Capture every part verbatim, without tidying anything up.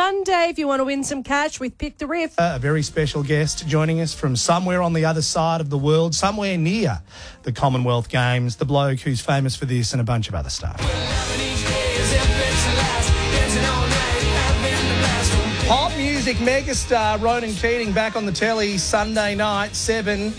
Monday if you want to win some cash with Pick the Riff. Uh, a very special guest joining us from somewhere on the other side of the world, somewhere near the Commonwealth Games, the bloke who's famous for this and a bunch of other stuff. Pop music megastar Ronan Keating back on the telly Sunday night, seven,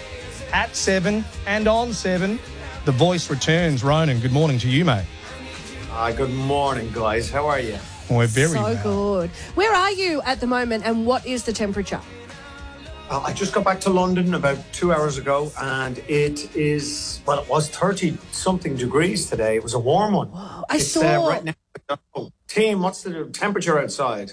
at seven and on seven. The Voice returns. Ronan, good morning to you, mate. Uh, good morning, guys. How are you? We're very so well. good. Where are you at the moment and what is the temperature? Uh, I just got back to London about two hours ago and it is, well, it was thirty-something degrees today. It was a warm one. Whoa, I it's, saw... Uh, right now. Oh, team, what's the temperature outside?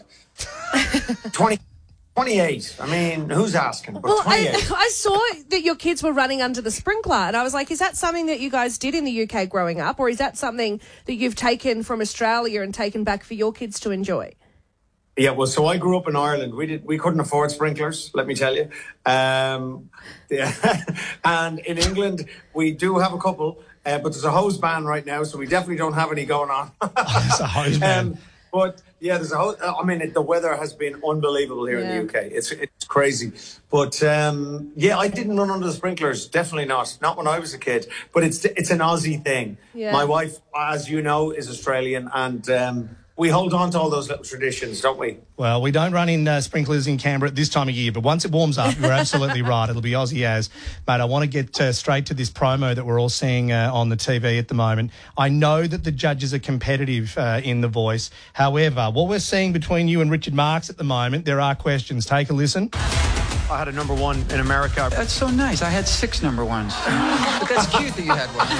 twenty, twenty-eight. I mean, who's asking? But well, I, twenty-eight. I saw that your kids were running under the sprinkler and I was like, is that something that you guys did in the U K growing up or is that something that you've taken from Australia and taken back for your kids to enjoy? Yeah, well, so I grew up in Ireland. We did we couldn't afford sprinklers, let me tell you. Um, yeah. And in England, we do have a couple, uh, but there's a hose ban right now, so we definitely don't have any going on. There's a hose ban. Um, but yeah, there's a hose. I mean, it, the weather has been unbelievable here Yeah. in the U K. It's it's crazy. But um, yeah, I didn't run under the sprinklers. Definitely not. Not when I was a kid. But it's it's an Aussie thing. Yeah. My wife, as you know, is Australian, and um, we hold on to all those little traditions, don't we? Well, we don't run in uh, sprinklers in Canberra at this time of year, but once it warms up, you're absolutely right. It'll be Aussie as. Mate, I want to get uh, straight to this promo that we're all seeing uh, on the T V at the moment. I know that the judges are competitive uh, in The Voice. However, what we're seeing between you and Richard Marx at the moment, there are questions. Take a listen. I had a number one in America. That's so nice. I had six number ones. But that's cute that you had one.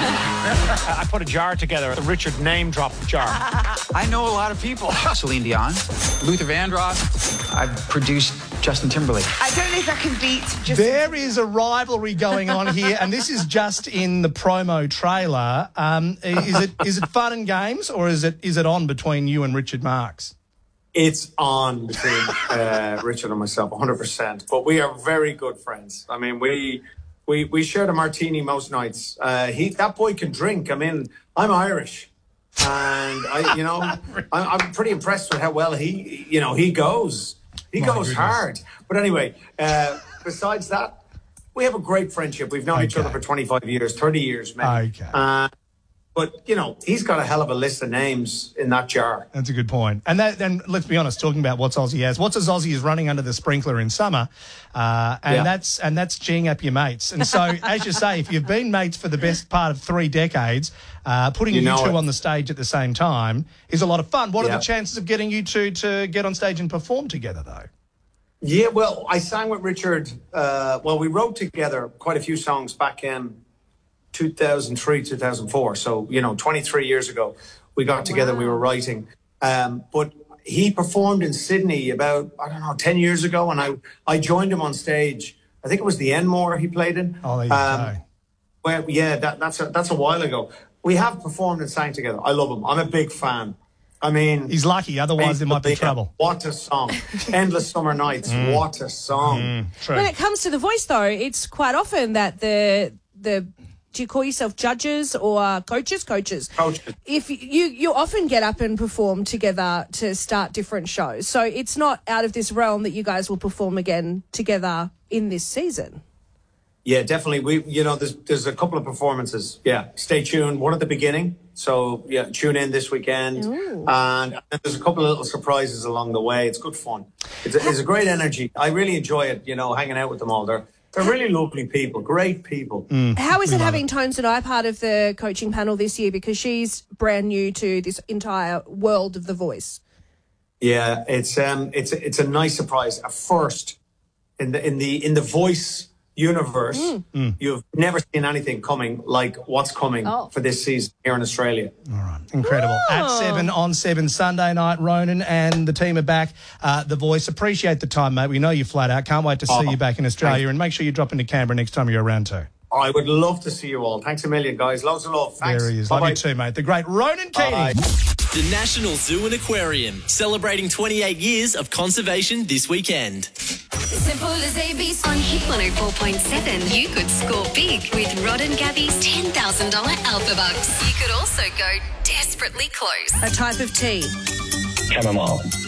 I put a jar together, a Richard name drop jar. I know a lot of people. Celine Dion, Luther Vandross. I've produced Justin Timberlake. I don't know if I can beat just. There is a rivalry going on here, and this is just in the promo trailer. Um, is it is it fun and games, or is it is it on between you and Richard Marx? It's on between uh, Richard and myself, one hundred percent. But we are very good friends. I mean, we we we shared a martini most nights. Uh, he that boy can drink. I mean, I'm Irish, and I, you know, I'm, I'm pretty impressed with how well he, you know, he goes. He My goes goodness. hard. But anyway, uh, besides that, we have a great friendship. We've known each Okay. other for twenty-five years, thirty years, maybe. Okay. Uh, But, you know, he's got a hell of a list of names in that jar. That's a good point. And that, and let's be honest, talking about what's Aussie as, what's as Aussie is running under the sprinkler in summer, uh, and Yeah. that's and that's geeing up your mates. And so, as you say, if you've been mates for the best part of three decades, uh, putting you, You know two it. on the stage at the same time is a lot of fun. What Yeah. are the chances of getting you two to get on stage and perform together, though? Yeah, well, I sang with Richard. Uh, well, we wrote together quite a few songs back in two thousand three, two thousand four. So, you know, twenty-three years ago, we got together, we were writing. Um, but he performed in Sydney about, I don't know, ten years ago. And I, I joined him on stage. I think it was the Enmore he played in. Oh, there you go. Well, yeah, that, that's, a, that's a while ago. We have performed and sang together. I love him. I'm a big fan. I mean... He's lucky, otherwise there might be trouble. What a song. Endless Summer Nights. What a song. Mm, true. When it comes to The Voice, though, it's quite often that the the do you call yourself judges or coaches? Coaches. Coaches. If you you often get up and perform together to start different shows, so it's not out of this realm that you guys will perform again together in this season. Yeah, definitely. We, you know, there's there's a couple of performances. Yeah, stay tuned. One at the beginning. So yeah, tune in this weekend. Ooh. And there's a couple of little surprises along the way. It's good fun. It's a, it's a great energy. I really enjoy it. You know, hanging out with them all. They're they're really lovely people. Great people. How is it having Tones and I part of the coaching panel this year because she's brand new to this entire world of The Voice? Yeah, it's um, it's it's a nice surprise. A first in the in the in the Voice universe. Mm. You've never seen anything coming like what's coming Oh. for this season here in Australia. All right, incredible. At seven on seven Sunday night, Ronan and the team are back. Uh, the Voice, appreciate the time, mate. We know you're flat out. Can't wait to see Oh, you back in Australia, and make sure you drop into Canberra next time you're around too. I would love to see you all. Thanks a million, guys. Loads of love. Thanks. There he is. Bye-bye. Love you too, mate. The great Ronan Keating. Bye. The National Zoo and Aquarium, celebrating twenty-eight years of conservation this weekend. Simple as A B C. On Hit one oh four point seven, you could score big with Rod and Gabby's ten thousand dollars Alpha Bucks. You could also go desperately close. A type of tea. Chamomile.